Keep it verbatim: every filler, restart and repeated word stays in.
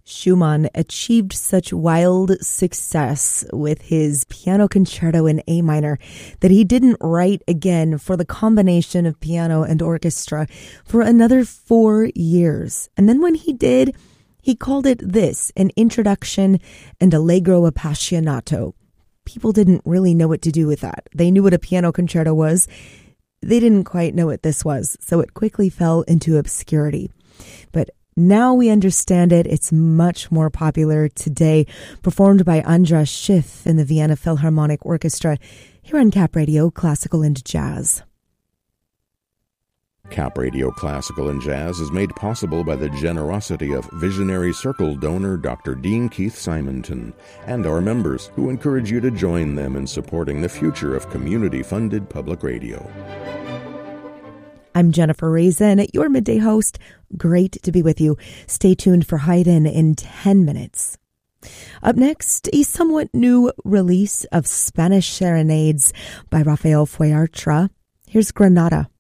Schumann achieved such wild success with his piano concerto in A minor that he didn't write again for the combination of piano and orchestra for another four years. And then when he did, he called it this, an introduction and allegro appassionato. People didn't really know what to do with that. They knew what a piano concerto was. They didn't quite know what this was, so it quickly fell into obscurity. But now we understand it. It's much more popular today, performed by Andras Schiff in the Vienna Philharmonic Orchestra, here on Cap Radio Classical and Jazz. Cap Radio Classical and Jazz is made possible by the generosity of visionary Circle donor Doctor Dean Keith Simonton and our members, who encourage you to join them in supporting the future of community-funded public radio. I'm Jennifer Raisin, your midday host. Great to be with you. Stay tuned for Haydn in ten minutes. Up next, a somewhat new release of Spanish serenades by Rafael Fuertra. Here's Granada.